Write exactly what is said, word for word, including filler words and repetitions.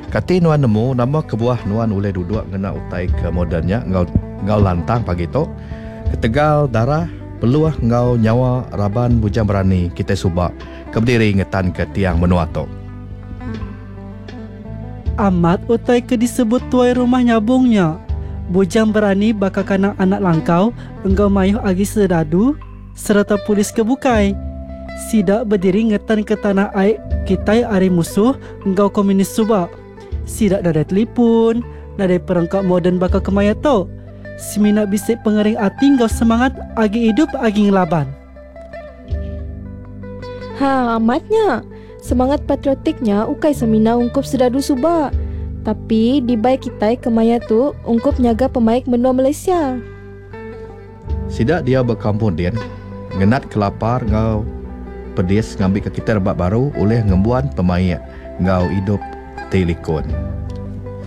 Kati nuan nemu nama kebuah nuan uleh duduk ngena utai ke modernnya ngau ngau lantang pagi tu. Ketegal darah peluah ngau nyawa raban bujang berani kita subak keberdiri ngetan ke tiang menua tu. Amat utai ke disebut tuai rumah nyabungnya. Bujang berani bakal kanang anak langkau engkau mayuh agi sedadu serta polis kebukai. Sidak berdiri ngetan ke tanah air kita ari musuh engkau komunis subak. Sidak ada telefon, ada perangkap moden bakal kemaya tu. Semina bisik pengering hati engkau semangat agi hidup agi ngelaban. Ha, amatnya. Semangat patriotiknya ukai semina ungkup sedadu subak. Tapi di baik kita kemaya tu ungkup nyaga pemaik menua Malaysia. Sidak dia berkampung dia ngenat kelapar ngau pedis ngambil ke kita rebak baru oleh ngembuan pemaik ngau hidup telikon.